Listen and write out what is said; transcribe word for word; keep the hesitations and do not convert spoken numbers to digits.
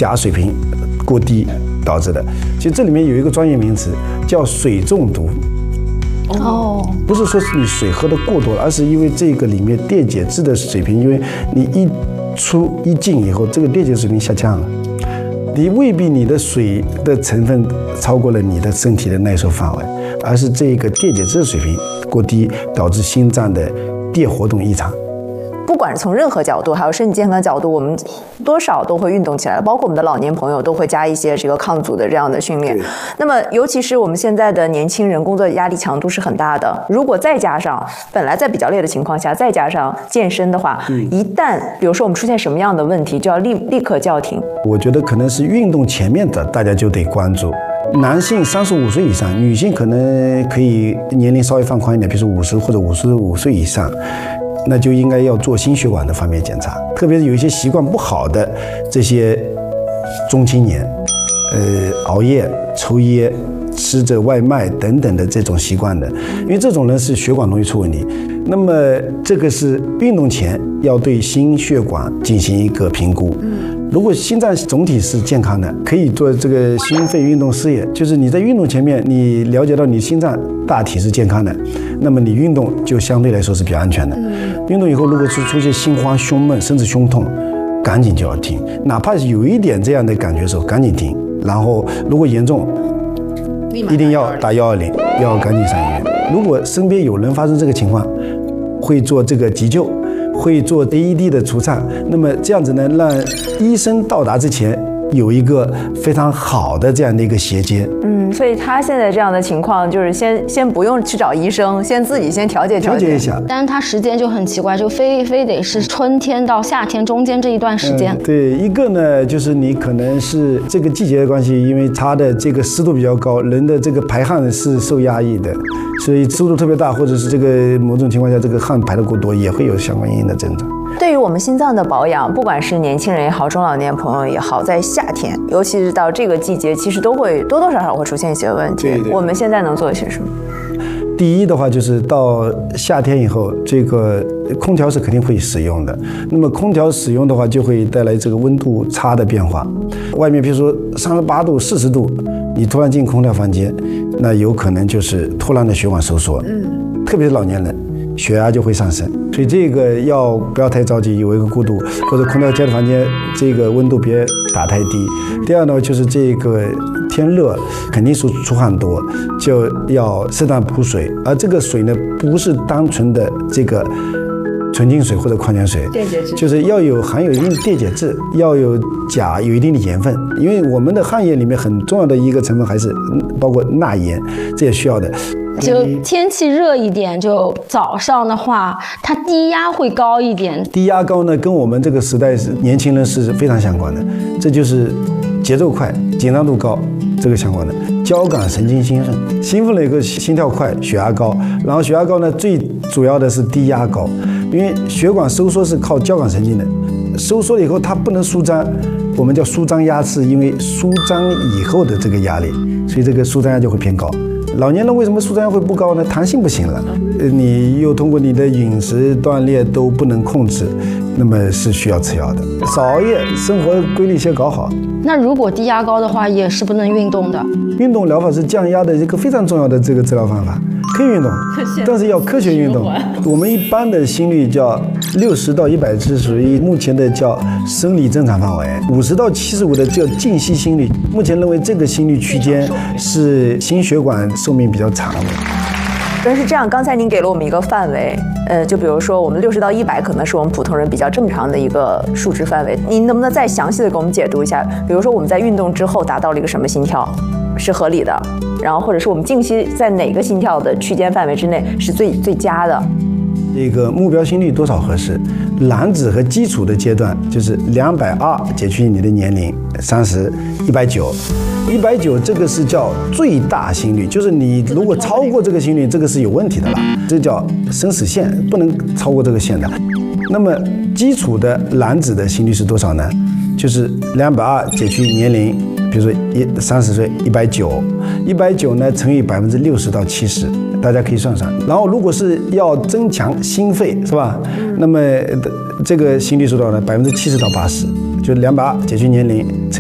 钾水平过低导致的。其实这里面有一个专业名词叫水中毒。 哦， 不是说是你水喝的过多了，而是因为这个里面电解质的水平，因为你一出一进以后，这个电解水平下降了，你未必你的水的成分超过了你的身体的耐受范围，而是这个电解质水平过低导致心脏的电活动异常。 不管是从任何角度，还有身体健康的角度，我们多少都会运动起来，包括我们的老年朋友都会加一些这个抗阻的这样的训练。那么，尤其是我们现在的年轻人，工作压力强度是很大的。如果再加上本来在比较累的情况下，再加上健身的话，嗯、一旦比如说我们出现什么样的问题，就要立立刻叫停。 我觉得可能是运动前面的，大家就得关注。男性三十五岁以上，女性可能可以年龄稍微放宽一点，比如说五十或者五十五岁以上。那就应该要做心血管的方面检查，特别是有一些习惯不好的这些中青年，呃，熬夜、抽烟、吃着外卖等等的这种习惯的，因为这种人是血管容易出问题。那么这个是运动前要对心血管进行一个评估。如果心脏总体是健康的，可以做这个心肺运动试验，就是你在运动前面，你了解到你心脏大体是健康的，那么你运动就相对来说是比较安全的。运动以后，如果是出现心慌、胸闷甚至胸痛，赶紧就要停，哪怕有一点这样的感觉的时候，赶紧停。然后如果严重，一定要打一二零，要赶紧上医院。如果身边有人发生这个情况，会做这个急救，会做 A E D 的除颤，那么这样子呢，让医生到达之前有一个非常好的这样的一个衔接。 嗯，所以他现在这样的情况，就是先先不用去找医生，先自己先调节调节一下。 但是他时间就很奇怪，就非非得是春天到夏天中间这一段时间。 嗯、对，一个呢就是你可能是这个季节的关系，因为它的这个湿度比较高，人的这个排汗是受压抑的，所以湿度特别大，或者是这个某种情况下这个汗排得过多，也会有相关应的症状。 对于我们心脏的保养，不管是年轻人也好，中老年朋友也好，在夏天，尤其是到这个季节，其实都会多多少少会出现一些问题。 对对， 我们现在能做一些什么？ 第一的话，就是到夏天以后，这个空调是肯定会使用的。那么空调使用的话，就会带来这个温度差的变化。外面比如说三十八度、四十度，你突然进空调房间，那有可能就是突然的血管收缩。嗯，特别是老年人，血压就会上升。所以这个要不要太着急，有一个过渡，或者空调间的房间这个温度别打太低。第二呢，就是这个天热肯定是出汗多，就要适当补水，而这个水呢不是单纯的这个纯净水或者矿泉水， 电解质就是要有含有一定的电解质，要有钾，有一定的盐分，因为我们的汗液里面很重要的一个成分还是包括钠盐，这也需要的。 就天气热一点，就早上的话，它低压会高一点。 低压高呢，跟我们这个时代是年轻人是非常相关的，这就是节奏快、紧张度高这个相关的。交感神经兴奋，兴奋了以后心跳快，血压高，然后血压高呢，最主要的是低压高，因为血管收缩是靠交感神经的，收缩了以后它不能舒张，我们叫舒张压，是因为舒张以后的这个压力，所以这个舒张压就会偏高。老年人为什么舒张压会不高呢？弹性不行了，你又通过你的饮食锻炼都不能控制，那么是需要吃药的。少熬夜，生活规律先搞好。 那如果低压高的话，也是不能运动的。 运动疗法是降压的一个非常重要的这个治疗方法，可以运动，但是要科学运动。我们一般的心率叫六十到一百是属于目前的叫生理正常范围，五十到七十五的叫静息心率。目前认为这个心率区间是心血管寿命比较长的。 但是这样，刚才您给了我们一个范围，呃，就比如说我们六十到一百可能是我们普通人比较正常的一个数值范围，您能不能再详细的给我们解读一下？比如说我们在运动之后达到了一个什么心跳是合理的，然后或者是我们静息在哪个心跳的区间范围之内是最最佳的？ 这个目标心率多少合适？燃脂和基础的阶段就是两百二减去你的年龄，三十，一百九，一百九这个是叫最大心率，就是你如果超过这个心率，这个是有问题的了，这叫生死线，不能超过这个线的。那么基础的燃脂的心率是多少呢？就是两百二减去年龄，比如说一三十岁，一百九，一百九呢乘以百分之六十到七十。大家可以算算，然后如果是要增强心肺，是吧？那么这个心率是多少呢？百分之七十到八十，就两百二减去年龄。